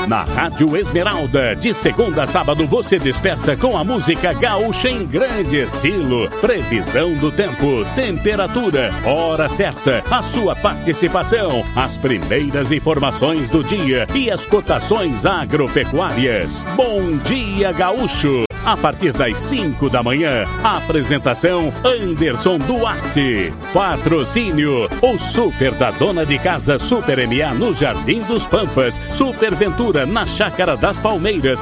Na Rádio Esmeralda, de segunda a sábado, você desperta com a música gaúcha em grande estilo. Previsão do tempo, temperatura, hora certa, a sua participação, as primeiras informações do dia e as cotações agropecuárias. Bom Dia Gaúcho! A partir das 5 da manhã, a apresentação Anderson Duarte. Patrocínio, o Super da Dona de Casa Super MA no Jardim dos Pampas, Super Ventura na Chácara das Palmeiras